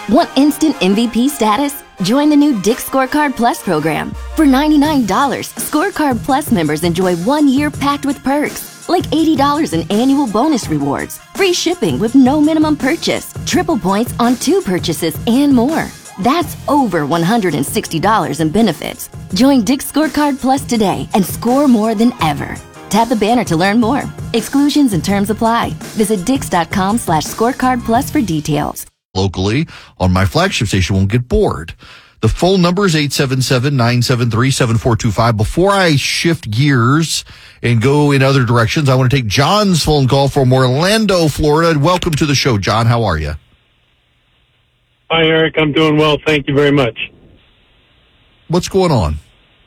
Want instant MVP status? Join the new Dick's Scorecard Plus program. For $99, Scorecard Plus members enjoy 1 year packed with perks, like $80 in annual bonus rewards, free shipping with no minimum purchase, triple points on 2 purchases, and more. That's over $160 in benefits. Join Dick's Scorecard Plus today and score more than ever. Tap the banner to learn more. Exclusions and terms apply. Visit dix.com/scorecard plus for details. Locally on my flagship station won't get bored. The phone number is 877-973-7425. Before I shift gears and go in other directions, I want to take John's phone call from Orlando, Florida. Welcome to the show, John. How are you? Hi, Eric. I'm doing well. Thank you very much. What's going on?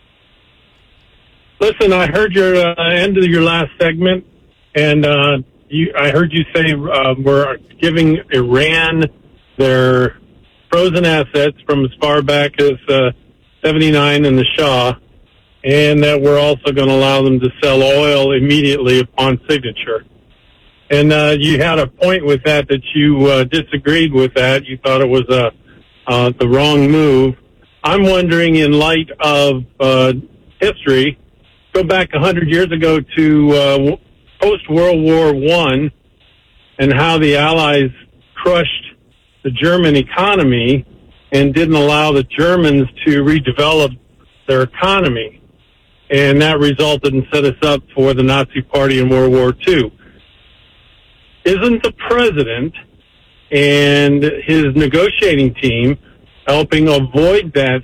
Listen, I heard your end of your last segment, and I heard you say we're giving Iran their frozen assets from as far back as 79 and the Shah, and that we're also going to allow them to sell oil immediately upon signature. And you had a point with that you disagreed with that. You thought it was the wrong move. I'm wondering, in light of history, go back 100 years ago to post-World War I and how the Allies crushed the German economy and didn't allow the Germans to redevelop their economy. And that resulted and set us up for the Nazi Party in World War II. Isn't the president and his negotiating team helping avoid that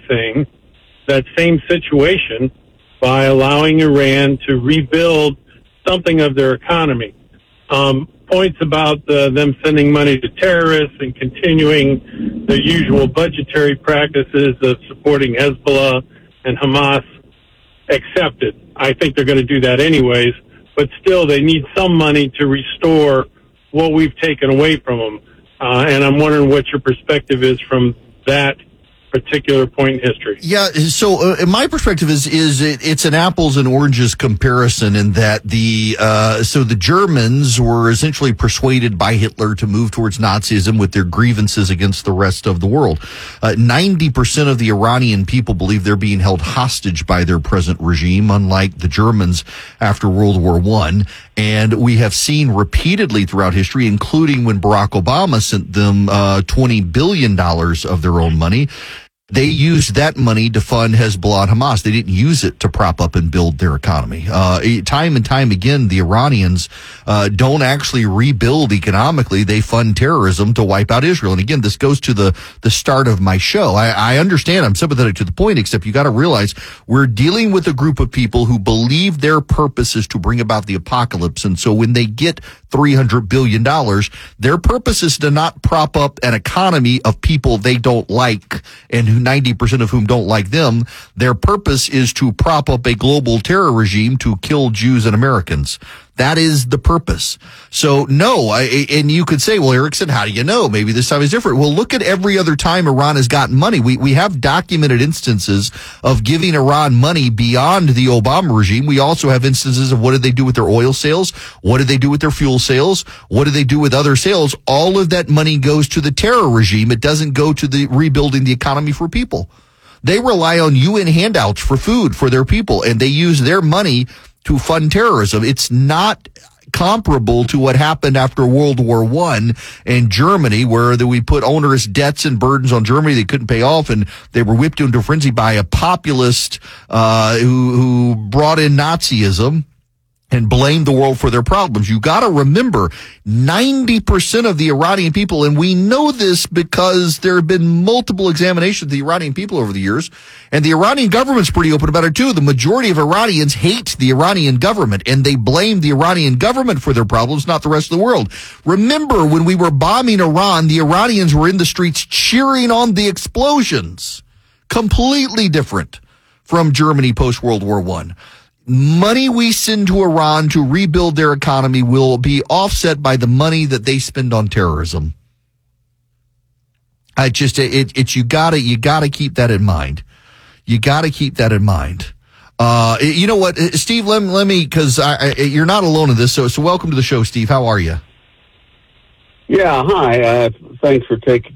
same situation, by allowing Iran to rebuild something of their economy? Points about them sending money to terrorists and continuing the usual budgetary practices of supporting Hezbollah and Hamas accepted. I think they're going to do that anyways, but still they need some money to restore what we've taken away from them. And I'm wondering what your perspective is from that particular point in history. Yeah, so my perspective is it's an apples and oranges comparison in that the Germans were essentially persuaded by Hitler to move towards Nazism with their grievances against the rest of the world. 90% of the Iranian people believe they're being held hostage by their present regime, unlike the Germans after World War I. And we have seen repeatedly throughout history, including when Barack Obama sent them $20 billion of their own money. They used that money to fund Hezbollah and Hamas. They didn't use it to prop up and build their economy. Time and time again, the Iranians don't actually rebuild economically. They fund terrorism to wipe out Israel. And again, this goes to the start of my show. I understand, I'm sympathetic to the point, except you got to realize we're dealing with a group of people who believe their purpose is to bring about the apocalypse. And so when they get $300 billion, their purpose is to not prop up an economy of people they don't like and who 90% of whom don't like them. Their purpose is to prop up a global terror regime to kill Jews and Americans. That is the purpose. So no, and you could say, well, Erickson, how do you know? Maybe this time is different. Well, look at every other time Iran has gotten money. We have documented instances of giving Iran money beyond the Obama regime. We also have instances of what did they do with their oil sales? What did they do with their fuel sales? What did they do with other sales? All of that money goes to the terror regime. It doesn't go to the rebuilding the economy for people. They rely on UN handouts for food for their people, and they use their money to fund terrorism. It's not comparable to what happened after World War I in Germany, where we put onerous debts and burdens on Germany they couldn't pay off, and they were whipped into frenzy by a populist who brought in Nazism and blamed the world for their problems. You got to remember, 90% of the Iranian people, and we know this because there have been multiple examinations of the Iranian people over the years, and the Iranian government's pretty open about it too. The majority of Iranians hate the Iranian government, and they blame the Iranian government for their problems, not the rest of the world. Remember, when we were bombing Iran, the Iranians were in the streets cheering on the explosions. Completely different from Germany post-World War I. Money we send to Iran to rebuild their economy will be offset by the money that they spend on terrorism. You gotta keep that in mind. You gotta keep that in mind. You know what, Steve, let me, cause you're not alone in this. So welcome to the show, Steve. How are you? Yeah. Hi. Thanks for taking